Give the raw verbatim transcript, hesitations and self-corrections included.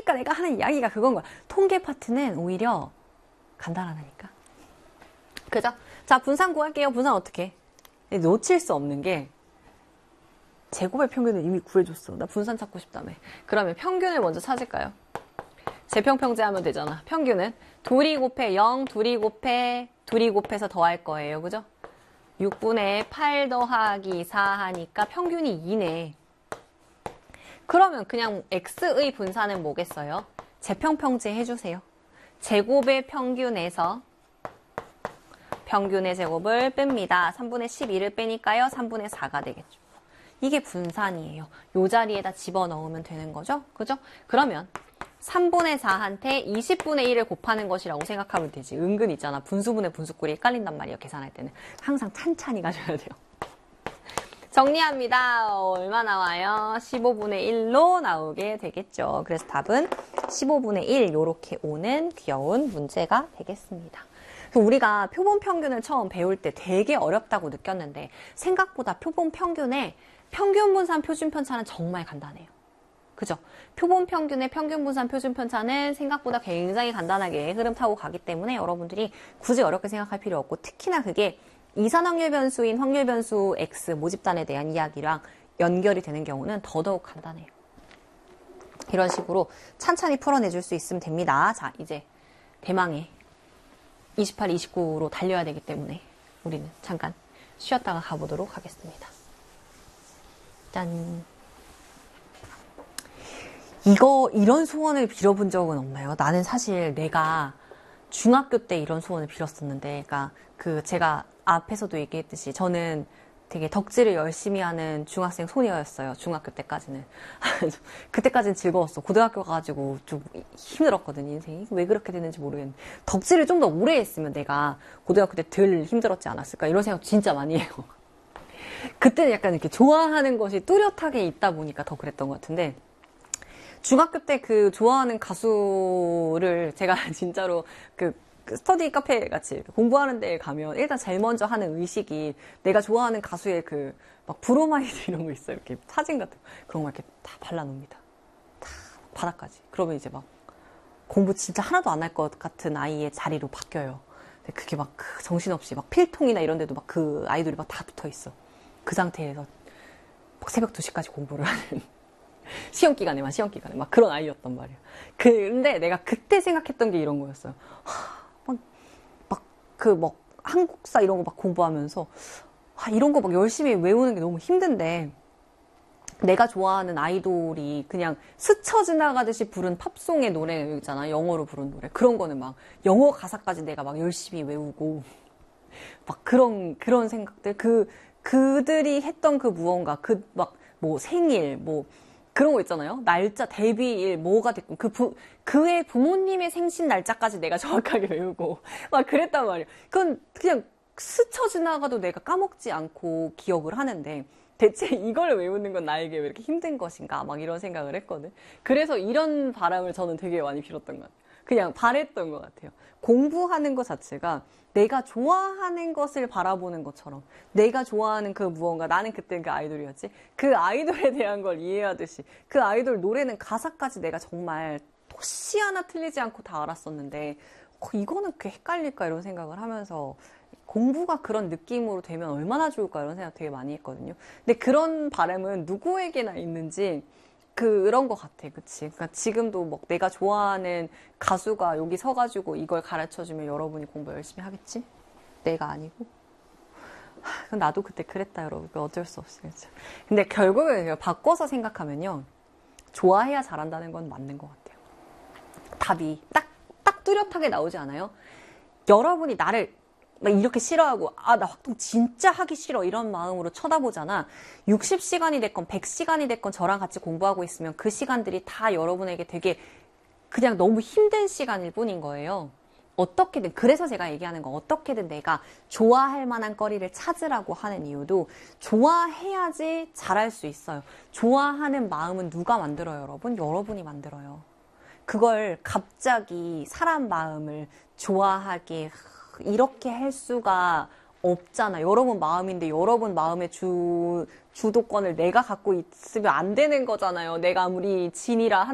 그러니까 내가 하는 이야기가 그건 거야. 통계 파트는 오히려 간단하다니까. 그죠? 자, 분산 구할게요. 분산 어떻게 해? 놓칠 수 없는 게 제곱의 평균을 이미 구해줬어. 나 분산 찾고 싶다며. 그러면 평균을 먼저 찾을까요? 재평평제 하면 되잖아. 평균은 둘이 곱해 영, 둘이 곱해 둘이 곱해서 더할 거예요. 그죠? 육분의 팔 더하기 사 하니까 평균이 이네. 그러면 그냥 x의 분산은 뭐겠어요? 재평평제 해주세요. 제곱의 평균에서 평균의 제곱을 뺍니다. 삼분의 십이를 빼니까요. 삼분의 사가 되겠죠. 이게 분산이에요. 요 자리에다 집어넣으면 되는 거죠. 그죠? 그러면 삼분의 사한테 이십분의 일을 곱하는 것이라고 생각하면 되지. 은근 있잖아. 분수분의 분수꼴이 헷갈린단 말이에요. 계산할 때는. 항상 찬찬히 가셔야 돼요. 정리합니다. 얼마 나와요? 십오분의 일로 나오게 되겠죠. 그래서 답은 십오분의 일 요렇게 오는 귀여운 문제가 되겠습니다. 우리가 표본 평균을 처음 배울 때 되게 어렵다고 느꼈는데 생각보다 표본 평균의 평균 분산 표준 편차는 정말 간단해요. 그죠? 표본 평균의 평균 분산 표준 편차는 생각보다 굉장히 간단하게 흐름 타고 가기 때문에 여러분들이 굳이 어렵게 생각할 필요 없고, 특히나 그게 이산 확률 변수인 확률 변수 X 모집단에 대한 이야기랑 연결이 되는 경우는 더더욱 간단해요. 이런 식으로 찬찬히 풀어내줄 수 있으면 됩니다. 자, 이제 대망의 이십팔, 이십구로 달려야 되기 때문에 우리는 잠깐 쉬었다가 가보도록 하겠습니다. 짠. 이거, 이런 소원을 빌어본 적은 없나요? 나는 사실 내가 중학교 때 이런 소원을 빌었었는데, 그러니까 그 제가 앞에서도 얘기했듯이 저는 되게 덕질을 열심히 하는 중학생 소녀였어요. 중학교 때까지는. 그때까지는 즐거웠어. 고등학교 가가지고 좀 힘들었거든, 인생이. 왜 그렇게 됐는지 모르겠는데. 덕질을 좀 더 오래 했으면 내가 고등학교 때 덜 힘들었지 않았을까? 이런 생각 진짜 많이 해요. 그때는 약간 이렇게 좋아하는 것이 뚜렷하게 있다 보니까 더 그랬던 것 같은데, 중학교 때 그 좋아하는 가수를 제가 진짜로 그 스터디 카페 같이 공부하는 데에 가면 일단 제일 먼저 하는 의식이 내가 좋아하는 가수의 그 막 브로마이드 이런 거 있어요. 이렇게 사진 같은 거. 그런 거 이렇게 다 발라놓습니다. 다 바닥까지. 그러면 이제 막 공부 진짜 하나도 안 할 것 같은 아이의 자리로 바뀌어요. 근데 그게 막 그 정신없이 막 필통이나 이런 데도 막 그 아이돌이 막 다 붙어 있어. 그 상태에서 막 새벽 두 시까지 공부를 하는. 시험 기간에만, 시험 기간에. 막 그런 아이였단 말이야. 근데 내가 그때 생각했던 게 이런 거였어요. 막, 막, 그, 막, 한국사 이런 거 막 공부하면서, 아, 이런 거 막 열심히 외우는 게 너무 힘든데, 내가 좋아하는 아이돌이 그냥 스쳐 지나가듯이 부른 팝송의 노래 있잖아. 영어로 부른 노래. 그런 거는 막, 영어 가사까지 내가 막 열심히 외우고, 막 그런, 그런 생각들. 그, 그들이 했던 그 무언가, 그, 막, 뭐, 생일, 뭐, 그런 거 있잖아요. 날짜, 데뷔일, 뭐가 됐고, 그 부, 그의 부모님의 생신 날짜까지 내가 정확하게 외우고, 막 그랬단 말이에요. 그건 그냥 스쳐 지나가도 내가 까먹지 않고 기억을 하는데, 대체 이걸 외우는 건 나에게 왜 이렇게 힘든 것인가? 막 이런 생각을 했거든. 그래서 이런 바람을 저는 되게 많이 빌었던 것 같아요. 그냥 바랬던 것 같아요. 공부하는 것 자체가 내가 좋아하는 것을 바라보는 것처럼, 내가 좋아하는 그 무언가, 나는 그때 그 아이돌이었지. 그 아이돌에 대한 걸 이해하듯이 그 아이돌 노래는 가사까지 내가 정말 토시 하나 틀리지 않고 다 알았었는데, 어, 이거는 꽤 헷갈릴까 이런 생각을 하면서 공부가 그런 느낌으로 되면 얼마나 좋을까 이런 생각 되게 많이 했거든요. 근데 그런 바람은 누구에게나 있는지 그런 것 같아. 그치? 그러니까 지금도 뭐 내가 좋아하는 가수가 여기 서가지고 이걸 가르쳐주면 여러분이 공부 열심히 하겠지? 내가 아니고. 하, 나도 그때 그랬다, 여러분. 어쩔 수 없이. 그렇죠? 근데 결국에 바꿔서 생각하면요. 좋아해야 잘한다는 건 맞는 것 같아요. 답이 딱, 딱 뚜렷하게 나오지 않아요? 여러분이 나를 막 이렇게 싫어하고, 아, 나 활동 진짜 하기 싫어 이런 마음으로 쳐다보잖아. 육십 시간이 됐건 백 시간이 됐건 저랑 같이 공부하고 있으면 그 시간들이 다 여러분에게 되게 그냥 너무 힘든 시간일 뿐인 거예요. 어떻게든, 그래서 제가 얘기하는 건 어떻게든 내가 좋아할 만한 거리를 찾으라고 하는 이유도, 좋아해야지 잘할 수 있어요. 좋아하는 마음은 누가 만들어요, 여러분? 여러분이 만들어요. 그걸 갑자기 사람 마음을 좋아하게 이렇게 할 수가 없잖아. 여러분 마음인데 여러분 마음의 주, 주도권을 내가 갖고 있으면 안 되는 거잖아요. 내가 아무리 진이라